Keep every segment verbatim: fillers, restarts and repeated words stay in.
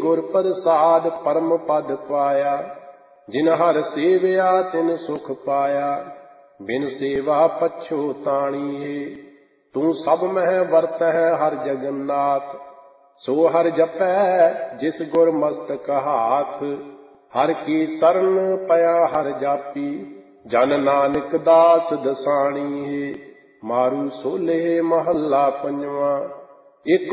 गुर प्रसाद परम पद पाया। जिन हर सेवया तिन सुख पाया। बिन सेवा पछोताणी है। तू सब मह वर्त है हर जगन्नाथ। सो हर जपै जिस गुर मस्तक हाथ। हर की शरण पया हर जापी। जन नानक दास दसाणी है। मारू सोले महला पंजवा। एक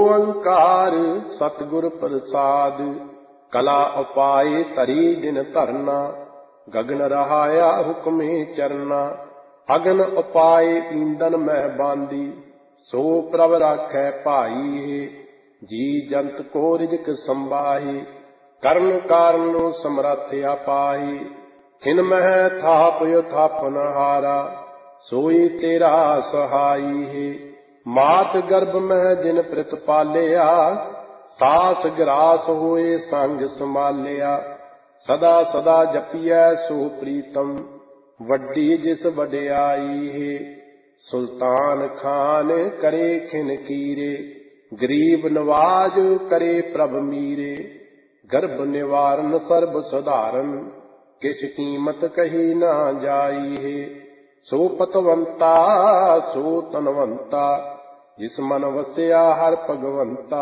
ओंकार सतगुर प्रसाद। कला उपाय तरी जिन धरना। गगन रहाया हुक्मे चरना। अगन उपाय ईंदन मह बांदी। सो प्रभ राखै भाई है। जी जंत को रिजक संबाही। करण कारण समरथ अपाही। खिन मह थाप थापन हारा। सोई तेरा सहाई है। मात गर्भ मह जिन प्रित पालिया। सास ग्रास होए संग संभालिया। सदा सदा जपिया सो प्रीतम। वड्डी जिस वड्याई है। सुल्तान खान करे खिन कीरे। गरीब नवाज करे प्रभ मीरे। गर्भ निवारण सर्ब सधारण। किछ कीमत कही ना जाई है। सो पतवंता सो तनवंता। जिस मन वस्या हर भगवंता।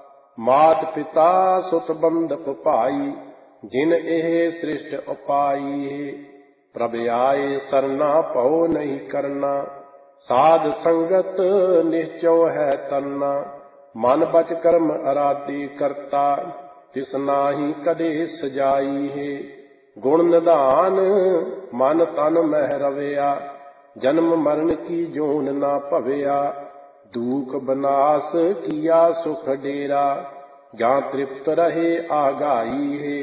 मात पिता सुत बंधप भाई। जिन एह सृष्ट उपाई है। प्रभ आए सरना पौ नहीं करना। साध संगत निश्चय है तरना। मन बच कर्म अराधी करता। तिस नाहि कदे सजाई है। गुण निधान मन तन मह रवया। जन्म मरण की जोन ना भवया। दुख बनास किया सुख डेरा। जहाँ तृप्त रहे आगाई है।